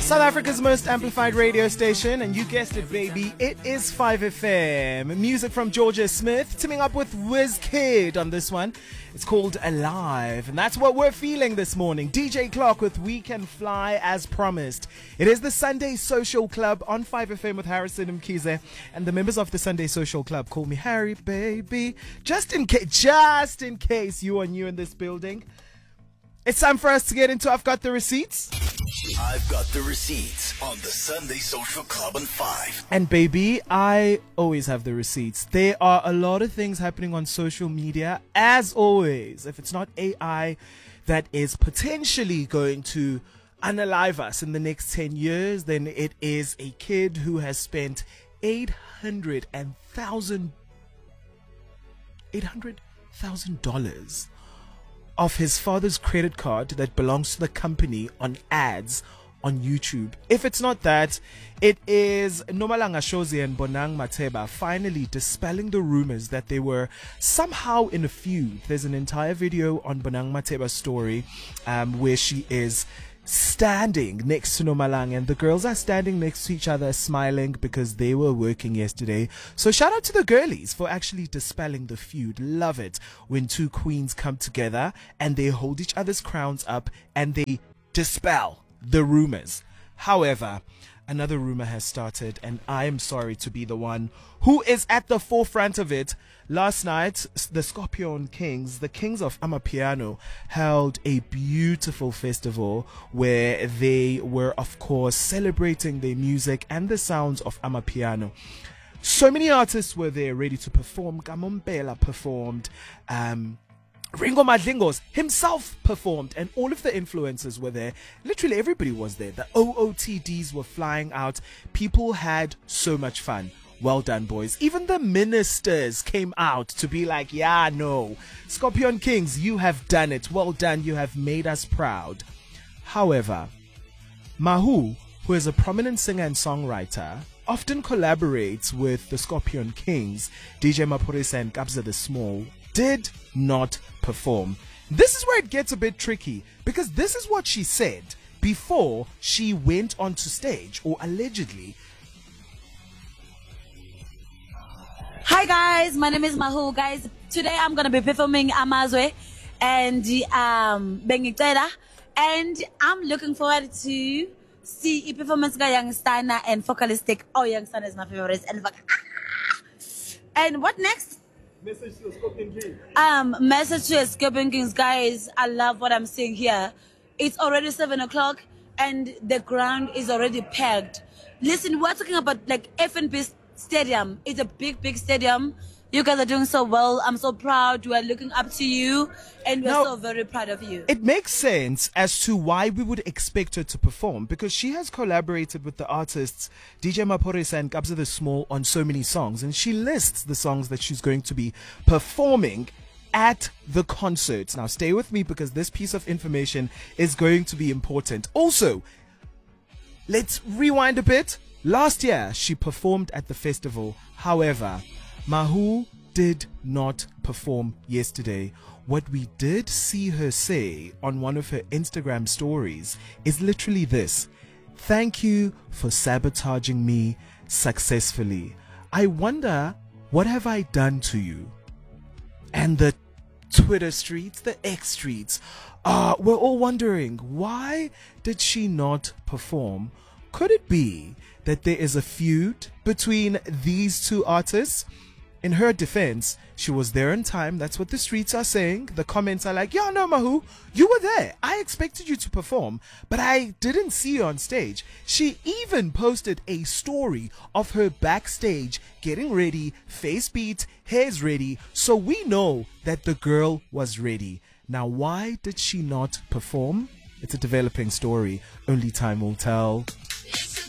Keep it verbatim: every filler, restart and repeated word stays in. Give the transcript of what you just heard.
South Africa's most amplified radio station, and you guessed it, baby, it is five F M. Music from Georgia Smith, teaming up with Wizkid on this one. It's called Alive, and that's what we're feeling this morning. D J Clark with We Can Fly as promised. It is the Sunday Social Club on five F M with Harrison Mkhize, and the members of the Sunday Social Club call me Harry, baby. Just in case, just in case you are new in this building, it's time for us to get into I've Got the Receipts. I've got the receipts on the Sunday Social Club on five. And baby, I always have the receipts. There are a lot of things happening on social media, as always. If it's not A I that is potentially going to unalive us in the next ten years, then it is a kid who has spent eight hundred thousand dollars of his father's credit card that belongs to the company on ads on YouTube. If it's not that, it is Nomalanga Shozi and Bonang Mateba finally dispelling the rumors that they were somehow in a feud. There's an entire video on Bonang Mateba's story um, where she is standing next to Nomalanga, and the girls are standing next to each other smiling because they were working yesterday. So shout out to the girlies for actually dispelling the feud. Love it when two queens come together and they hold each other's crowns up and they dispel the rumors. However, another rumor has started, and I am sorry to be the one who is at the forefront of it. Last night, the Scorpion Kings, the Kings of Amapiano, held a beautiful festival where they were, of course, celebrating their music and the sounds of Amapiano. So many artists were there ready to perform. Gamombela performed. Um, Ringo Madlingos himself performed, and all of the influencers were there. Literally everybody was there. The O O T Ds were flying out. People had so much fun. Well done, boys. Even the ministers came out to be like, yeah, no. Scorpion Kings, you have done it. Well done. You have made us proud. However, Mahu, who is a prominent singer and songwriter, often collaborates with the Scorpion Kings, D J Maphorisa and Kabza the Small, did not perform. This is where it gets a bit tricky, because this is what she said before she went onto stage, or allegedly. Hi guys, my name is Mahu. Guys, today I'm gonna be performing Amazwe and um Bengicela, and I'm looking forward to see a performance by Youngstana and Focalistic. Oh, Youngstana is my favorite. And and what next? Message to the Scorpion Kings. Um, message to the Scorpion Kings, guys. I love what I'm seeing here. It's already seven o'clock and the ground is already packed. Listen, we're talking about like F N B Stadium. It's a big, big stadium. You guys are doing so well. I'm so proud. We are looking up to you, and we're now, so very proud of you. It makes sense as to why we would expect her to perform, because she has collaborated with the artists D J Maphorisa and Kabza the Small on so many songs, and she lists the songs that she's going to be performing at the concert. Now, stay with me because this piece of information is going to be important. Also, let's rewind a bit. Last year, she performed at the festival. However, Mahu did not perform yesterday. What we did see her say on one of her Instagram stories is literally this: "Thank you for sabotaging me successfully. I wonder, what have I done to you?" And the Twitter streets, the X streets, uh, we're all wondering, why did she not perform? Could it be that there is a feud between these two artists? In her defense, she was there on time. That's what the streets are saying. The comments are like, yeah, no, Mahu, you were there. I expected you to perform, but I didn't see you on stage. She even posted a story of her backstage getting ready, face beat, hair's ready. So we know that the girl was ready. Now, why did she not perform? It's a developing story. Only time will tell.